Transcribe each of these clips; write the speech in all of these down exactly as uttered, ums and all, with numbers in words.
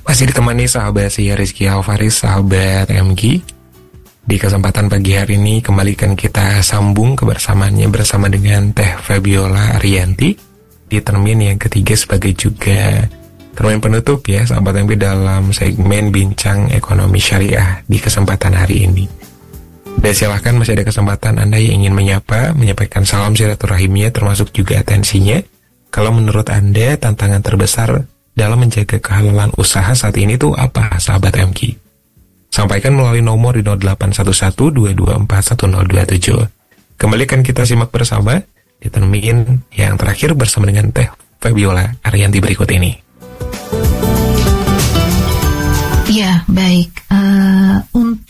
Masih ditemani sahabat saya Rizky Alfaris, sahabat M G. Di kesempatan pagi hari ini kembalikan kita sambung kebersamaannya bersama dengan Teh Febiola Ariyanti di termin yang ketiga sebagai juga termin penutup ya sahabat M G dalam segmen Bincang Ekonomi Syariah di kesempatan hari ini. Dan silahkan masih ada kesempatan Anda yang ingin menyapa, menyampaikan salam silaturahimnya termasuk juga atensinya. Kalau menurut Anda tantangan terbesar dalam menjaga kehalalan usaha saat ini tuh apa, sahabat M G? Sampaikan melalui nomor di nol delapan satu satu dua dua empat satu nol dua tujuh. Kembalikan kita simak bersama di termin yang terakhir bersama dengan Teh Febiola Ariyanti berikut ini. Ya, baik. Uh,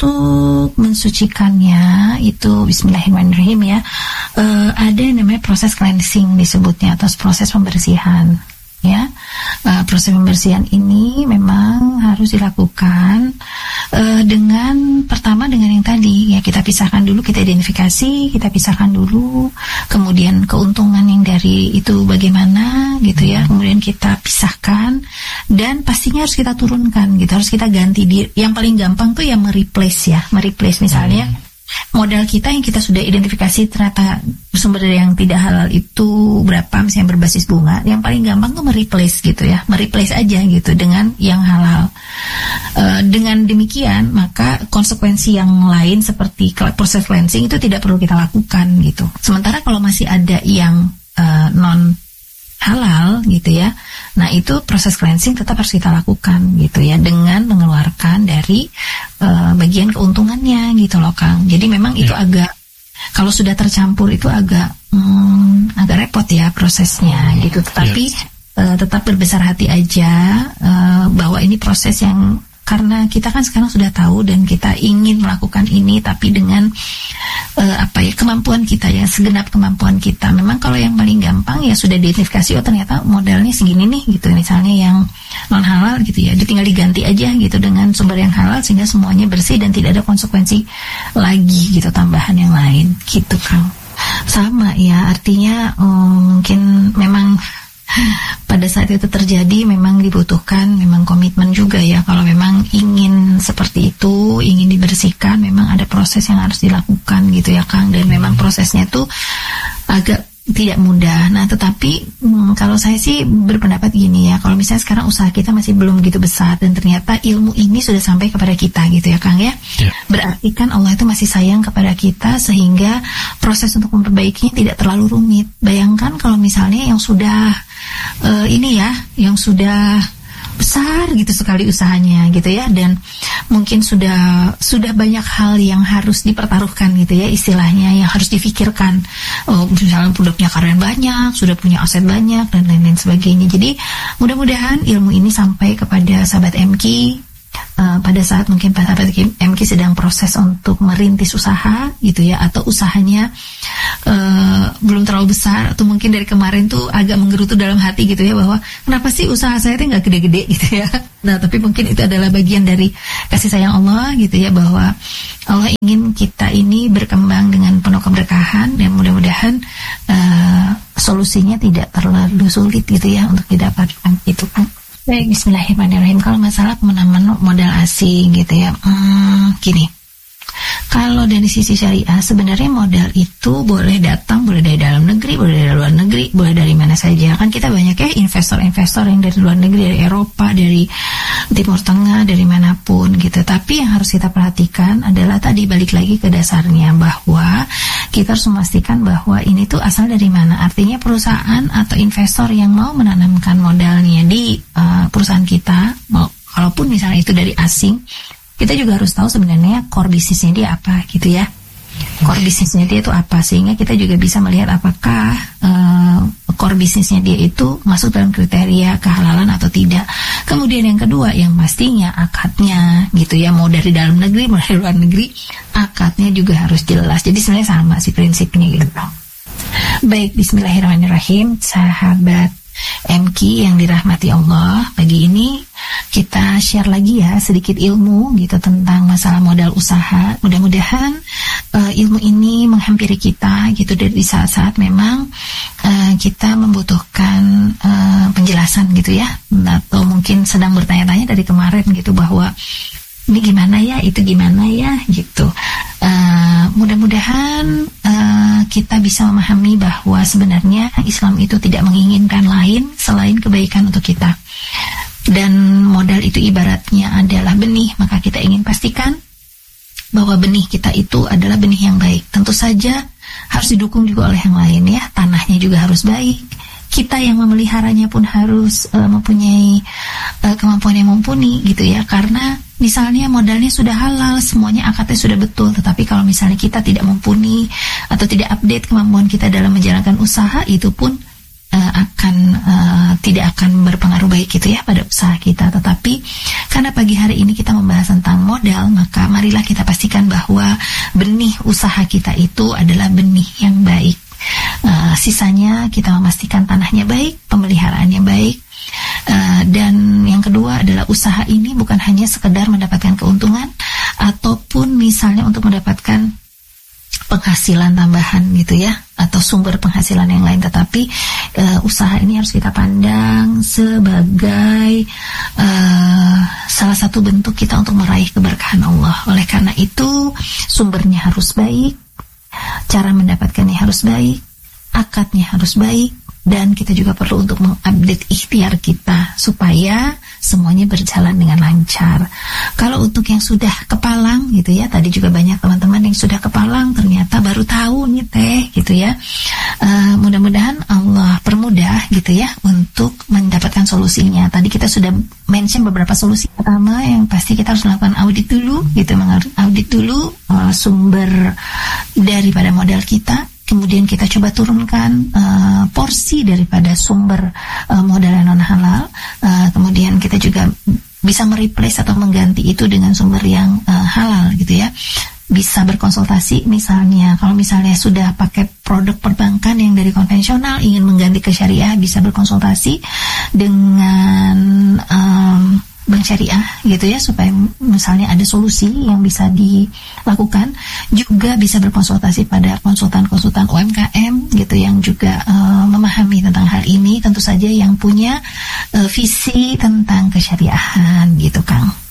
untuk mensucikannya itu Bismillahirrahmanirrahim ya. Uh, ada yang namanya proses cleansing disebutnya atau proses pembersihan. Ya, uh, proses pembersihan ini memang harus dilakukan uh, dengan pertama dengan yang tadi ya, kita pisahkan dulu, kita identifikasi, kita pisahkan dulu, kemudian keuntungan yang dari itu bagaimana gitu ya, kemudian kita pisahkan dan pastinya harus kita turunkan gitu, harus kita ganti. Di yang paling gampang tuh yang mereplace ya, mereplace misalnya modal kita yang kita sudah identifikasi ternyata sumber dari yang tidak halal itu berapa, misalnya berbasis bunga, yang paling gampang tuh mereplace gitu ya, mereplace aja gitu dengan yang halal. E, dengan demikian maka konsekuensi yang lain seperti proses cleansing itu tidak perlu kita lakukan gitu. Sementara kalau masih ada yang e, non halal gitu ya, nah itu proses cleansing tetap harus kita lakukan gitu ya, dengan mengeluarkan dari uh, bagian keuntungannya gitu loh Kang. Jadi memang ya, itu agak, kalau sudah tercampur itu agak hmm, agak repot ya prosesnya gitu. Tetapi ya, uh, tetap berbesar hati aja uh, bahwa ini proses yang, karena kita kan sekarang sudah tahu dan kita ingin melakukan ini, tapi dengan uh, apa ya, kemampuan kita ya, segenap kemampuan kita. Memang kalau yang paling gampang ya sudah diidentifikasi, oh ternyata modalnya segini nih gitu, misalnya yang non halal gitu ya, tinggal diganti aja gitu dengan sumber yang halal sehingga semuanya bersih dan tidak ada konsekuensi lagi gitu, tambahan yang lain gitu Kang. Sama ya, artinya um, mungkin memang pada saat itu terjadi memang dibutuhkan memang komitmen juga ya. Kalau memang ingin seperti itu, ingin dibersihkan, memang ada proses yang harus dilakukan gitu ya Kang. Dan memang prosesnya tuh agak tidak mudah. Nah tetapi hmm, kalau saya sih berpendapat gini ya, kalau misalnya sekarang usaha kita masih belum gitu besar dan ternyata ilmu ini sudah sampai kepada kita gitu ya Kang ya, yeah, berarti kan Allah itu masih sayang kepada kita sehingga proses untuk memperbaikinya tidak terlalu rumit. Bayangkan kalau misalnya yang sudah Uh, ini ya, yang sudah besar gitu sekali usahanya gitu ya, dan mungkin sudah sudah banyak hal yang harus dipertaruhkan gitu ya istilahnya, yang harus difikirkan. Oh, misalnya sudah punya karyawan banyak, sudah punya aset banyak dan lain-lain sebagainya. Jadi mudah-mudahan ilmu ini sampai kepada sahabat M K Uh, pada saat mungkin sahabat M K sedang proses untuk merintis usaha gitu ya, atau usahanya uh, belum terlalu besar, atau mungkin dari kemarin tuh agak menggerutu dalam hati gitu ya, bahwa kenapa sih usaha saya itu nggak gede-gede gitu ya. Nah tapi mungkin itu adalah bagian dari kasih sayang Allah gitu ya, bahwa Allah ingin kita ini berkembang dengan penuh keberkahan, dan mudah-mudahan uh, solusinya tidak terlalu sulit gitu ya untuk didapatkan gitu kan. Baik, Bismillahirrahmanirrahim. Kalau masalah penanaman modal asing gitu ya, hmm, gini, kalau dari sisi syariah sebenarnya modal itu boleh datang, boleh dari dalam negeri, boleh dari luar negeri, boleh dari mana saja. Kan kita banyak ya investor-investor yang dari luar negeri, dari Eropa, dari Timur Tengah, dari manapun gitu. Tapi yang harus kita perhatikan adalah tadi balik lagi ke dasarnya, bahwa kita harus memastikan bahwa ini tuh asal dari mana. Artinya perusahaan atau investor yang mau menanamkan modalnya di uh, perusahaan kita, mau, walaupun misalnya itu dari asing, kita juga harus tahu sebenarnya core bisnisnya dia apa gitu ya. Core bisnisnya dia itu apa, sehingga kita juga bisa melihat apakah uh, core bisnisnya dia itu masuk dalam kriteria kehalalan atau tidak. Kemudian yang kedua, yang pastinya akadnya gitu ya, mau dari dalam negeri mau dari luar negeri, akadnya juga harus jelas. Jadi sebenarnya sama sih prinsipnya gitu. Baik, Bismillahirrahmanirrahim, sahabat M K yang dirahmati Allah, pagi ini kita share lagi ya sedikit ilmu gitu tentang masalah modal usaha. Mudah-mudahan uh, ilmu ini menghampiri kita gitu dari saat-saat memang uh, kita membutuhkan uh, penjelasan gitu ya, atau mungkin sedang bertanya-tanya dari kemarin gitu bahwa ini gimana ya, itu gimana ya gitu. Uh, mudah-mudahan uh, kita bisa memahami bahwa sebenarnya Islam itu tidak menginginkan lain selain kebaikan untuk kita. Dan modal itu ibaratnya adalah benih, maka kita ingin pastikan bahwa benih kita itu adalah benih yang baik. Tentu saja harus didukung juga oleh yang lain ya, tanahnya juga harus baik. Kita yang memeliharanya pun harus uh, mempunyai uh, kemampuan yang mumpuni gitu ya. Karena misalnya modalnya sudah halal, semuanya akadnya sudah betul, tetapi kalau misalnya kita tidak mumpuni atau tidak update kemampuan kita dalam menjalankan usaha, itu pun uh, akan uh, tidak akan berpengaruh baik gitu ya pada usaha kita. Tetapi karena pagi hari ini kita membahas tentang modal, maka marilah kita pastikan bahwa benih usaha kita itu adalah benih yang baik. Uh, sisanya kita memastikan tanahnya baik, pemeliharaannya baik, uh, dan yang kedua adalah usaha ini bukan hanya sekedar mendapatkan keuntungan ataupun misalnya untuk mendapatkan penghasilan tambahan gitu ya, atau sumber penghasilan yang lain, tetapi uh, usaha ini harus kita pandang sebagai uh, salah satu bentuk kita untuk meraih keberkahan Allah. Oleh karena itu sumbernya harus baik, cara mendapatkannya harus baik, akadnya harus baik, dan kita juga perlu untuk mengupdate ikhtiar kita supaya semuanya berjalan dengan lancar. Kalau untuk yang sudah kepalang gitu ya, tadi juga banyak teman-teman yang sudah kepalang ternyata baru tahu nih teh gitu ya. Uh, mudah-mudahan Allah permudah gitu ya untuk mendapatkan solusinya. Tadi kita sudah mention beberapa solusi. Pertama yang pasti kita harus melakukan audit dulu gitu, mengaudit dulu uh, sumber daripada modal kita. Kemudian kita coba turunkan uh, porsi daripada sumber uh, modal yang non halal. Uh, kemudian kita juga bisa mereplace atau mengganti itu dengan sumber yang uh, halal gitu ya. Bisa berkonsultasi misalnya, kalau misalnya sudah pakai produk perbankan yang dari konvensional ingin mengganti ke syariah, bisa berkonsultasi dengan um, bank syariah gitu ya, supaya misalnya ada solusi yang bisa dilakukan. Juga bisa berkonsultasi pada konsultan-konsultan U M K M gitu yang juga uh, memahami tentang hal ini, tentu saja yang punya uh, visi tentang kesyariahan gitu Kang.